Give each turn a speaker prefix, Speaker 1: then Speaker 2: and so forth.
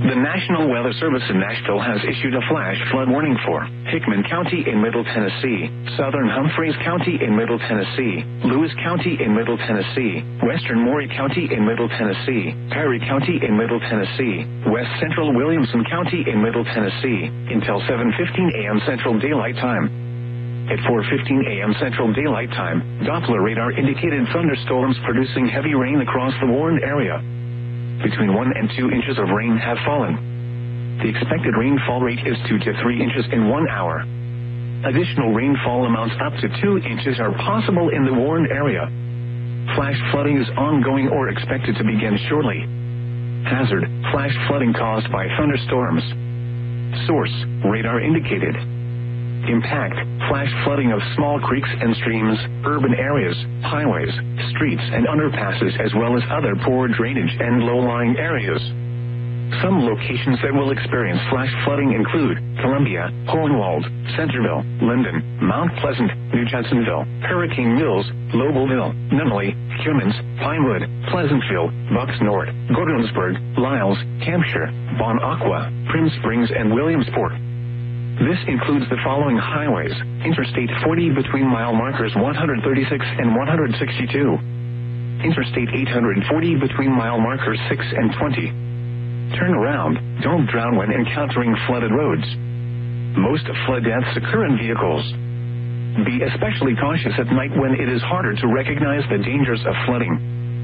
Speaker 1: The National Weather Service in Nashville has issued a flash flood warning for Hickman County in Middle Tennessee, Southern Humphreys County in Middle Tennessee, Lewis County in Middle Tennessee, Western Maury County in Middle Tennessee, Perry County in Middle Tennessee, West Central Williamson County in Middle Tennessee, until 7:15 a.m. Central Daylight Time. At 4:15 a.m. Central Daylight Time, Doppler radar indicated thunderstorms producing heavy rain across the warned area. Between 1 and 2 inches of rain have fallen. The expected rainfall rate is 2 to 3 inches in 1 hour. Additional rainfall amounts up to 2 inches are possible in the warned area. Flash flooding is ongoing or expected to begin shortly. Hazard: flash flooding caused by thunderstorms. Source: radar indicated. Impact: flash flooding of small creeks and streams, urban areas, highways, streets and underpasses, as well as other poor drainage and low-lying areas. Some locations that will experience flash flooding include Columbia, Hohenwald, Centerville, Linden, Mount Pleasant, New Johnsonville, Hurricane Mills, Lobelville, Nunnally, Cummins, Pinewood, Pleasantville, Bucks North, Gordonsburg, Lyles, Hampshire, Bon Aqua, Prim Springs and Williamsport. This includes the following highways: Interstate 40 between mile markers 136 and 162. Interstate 840 between mile markers 6 and 20. Turn around, don't drown when encountering flooded roads. Most flood deaths occur in vehicles. Be especially cautious at night when it is harder to recognize the dangers of flooding.